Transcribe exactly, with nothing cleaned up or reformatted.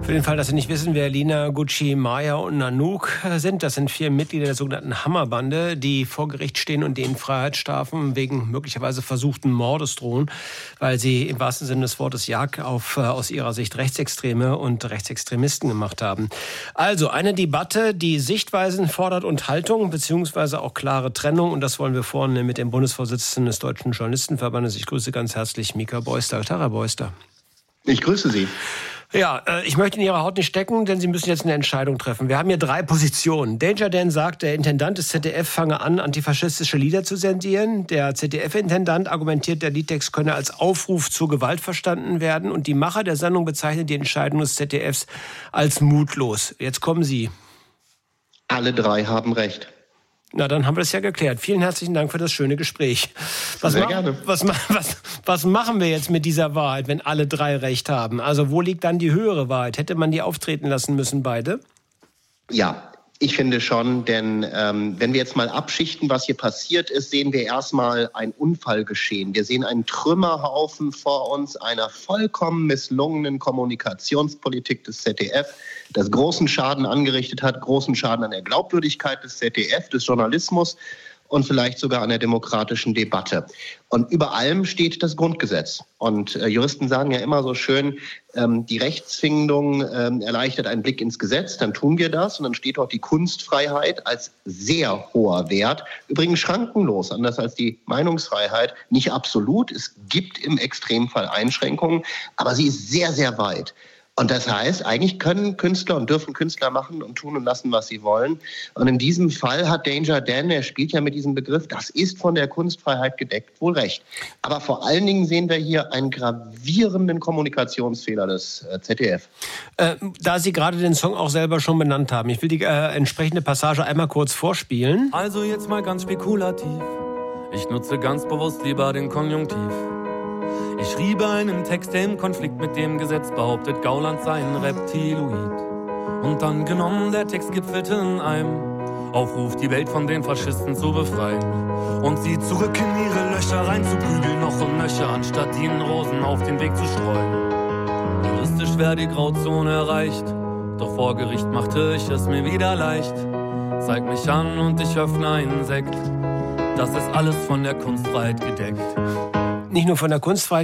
Für den Fall, dass Sie nicht wissen, wer Lina, Gucci, Maya und Nanook sind, das sind vier Mitglieder der sogenannten Hammerbande, die vor Gericht stehen und denen Freiheitsstrafen wegen möglicherweise versuchten Mordes drohen, weil sie im wahrsten Sinne des Wortes Jagd auf aus ihrer Sicht Rechtsextreme und Rechtsextremisten gemacht haben. Also eine Debatte, die Sichtweisen fordert und Haltung, beziehungsweise auch klare Trennung. Und das wollen wir vornehmen mit dem Bundesvorsitzenden des Deutschen Journalistenverbandes. Ich grüße ganz herzlich Mika Beuster. Tag, Herr Beuster. Ich grüße Sie. Ja, ich möchte in Ihrer Haut nicht stecken, denn Sie müssen jetzt eine Entscheidung treffen. Wir haben hier drei Positionen. Danger Dan sagt, der Intendant des Z D F fange an, antifaschistische Lieder zu sendieren. Der Z D F-Intendant argumentiert, der Liedtext könne als Aufruf zur Gewalt verstanden werden. Und die Macher der Sendung bezeichnen die Entscheidung des Z D Fs als mutlos. Jetzt kommen Sie. Alle drei haben recht. Na, dann haben wir das ja geklärt. Vielen herzlichen Dank für das schöne Gespräch. Was Sehr ma- gerne. Was, was, was machen wir jetzt mit dieser Wahrheit, wenn alle drei recht haben? Also wo liegt dann die höhere Wahrheit? Hätte man die auftreten lassen müssen, beide? Ja, ich finde schon, denn ähm, wenn wir jetzt mal abschichten, was hier passiert ist, sehen wir erstmal ein Unfallgeschehen. Wir sehen einen Trümmerhaufen vor uns einer vollkommen misslungenen Kommunikationspolitik des Z D F, das großen Schaden angerichtet hat, großen Schaden an der Glaubwürdigkeit des Z D F, des Journalismus und vielleicht sogar an der demokratischen Debatte. Und über allem steht das Grundgesetz. Und äh, Juristen sagen ja immer so schön, ähm, die Rechtsfindung ähm, erleichtert einen Blick ins Gesetz, dann tun wir das und dann steht dort die Kunstfreiheit als sehr hoher Wert. Übrigens schrankenlos, anders als die Meinungsfreiheit, nicht absolut. Es gibt im Extremfall Einschränkungen, aber sie ist sehr, sehr weit. Und das heißt, eigentlich können Künstler und dürfen Künstler machen und tun und lassen, was sie wollen. Und in diesem Fall hat Danger Dan, er spielt ja mit diesem Begriff, das ist von der Kunstfreiheit gedeckt, wohl recht. Aber vor allen Dingen sehen wir hier einen gravierenden Kommunikationsfehler des äh, Z D F. Äh, da Sie gerade den Song auch selber schon benannt haben, ich will die äh, entsprechende Passage einmal kurz vorspielen. Also jetzt mal ganz spekulativ, ich nutze ganz bewusst lieber den Konjunktiv. Ich schriebe einen Text, der im Konflikt mit dem Gesetz behauptet, Gauland sei ein Reptiloid. Und dann genommen, der Text gipfelte in einem Aufruf, die Welt von den Faschisten zu befreien. Und sie zurück in ihre Löcher reinzuprügeln, noch und nöcher, anstatt ihnen Rosen auf den Weg zu streuen. Juristisch wäre die Grauzone erreicht, doch vor Gericht machte ich es mir wieder leicht. Zeig mich an und ich öffne einen Sekt, das ist alles von der Kunstfreiheit gedeckt. Nicht nur von der Kunstfreiheit